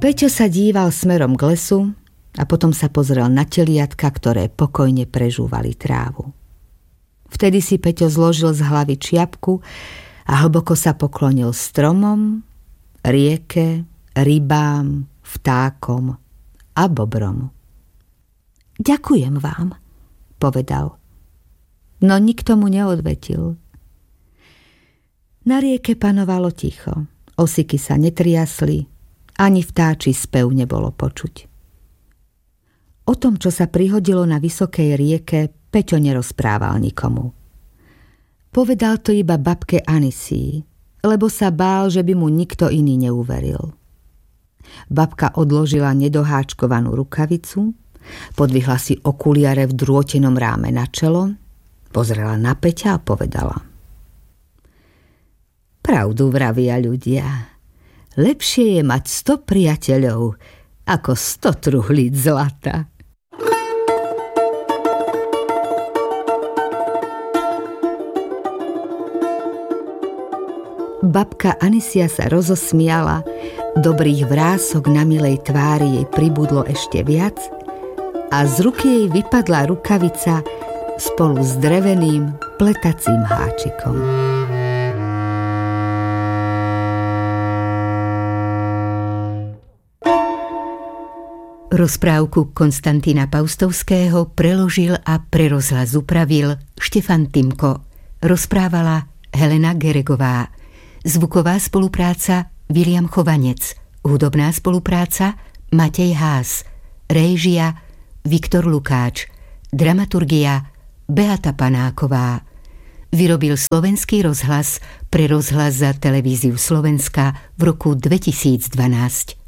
Peťo sa díval smerom k lesu a potom sa pozrel na teliatka, ktoré pokojne prežúvali trávu. Vtedy si Peťo zložil z hlavy čiapku a hlboko sa poklonil stromom, rieke, rybám, vtákom a bobrom. Ďakujem vám, povedal. No nikto mu neodvetil. Na rieke panovalo ticho. Osiky sa netriasli, ani vtáči spev nebolo počuť. O tom, čo sa prihodilo na vysokej rieke, Peťo nerozprával nikomu. Povedal to iba babke Anisii, lebo sa bál, že by mu nikto iný neuveril. Babka odložila nedoháčkovanú rukavicu, podvihla si okuliare v drôtenom ráme na čelo, pozrela na Peťa a povedala: Pravdu vravia ľudia. Lepšie je mať 100 priateľov ako 100 truhlíc zlata. Babka Anisia sa rozosmiala, dobrých vrások na milej tvári jej pribudlo ešte viac a z ruky jej vypadla rukavica spolu s dreveným pletacím háčikom. Rozprávku Konstantína Paustovského preložil a pre rozhlas upravil Štefan Timko. Rozprávala Helena Geregová. Zvuková spolupráca Viliam Chovanec. Hudobná spolupráca Matej Hás. Réžia Viktor Lukáč. Dramaturgia Beata Panáková. Vyrobil Slovenský rozhlas pre rozhlas za televíziu Slovenska v roku 2012.